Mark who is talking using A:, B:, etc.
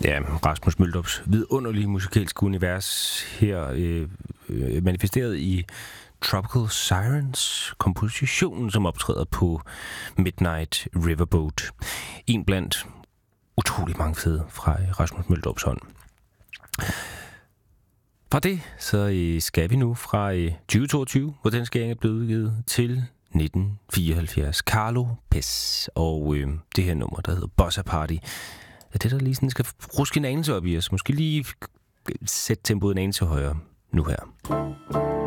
A: Ja, Rasmus Møldrups vidunderlige musikalske univers her manifesteret i Tropical Sirens, kompositionen, som optræder på Midnight Riverboat. En blandt utrolig mange fede fra Rasmus Møldrups hånd. Fra det, så skal vi nu fra 2022, hvor den skæring er blevet udgivet, til 1974. Carlo Pez og det her nummer, der hedder Bossa Party. Er det, der lige sådan skal ruske en anelse op i os. Måske lige sætte tempoet en anelse højere nu her.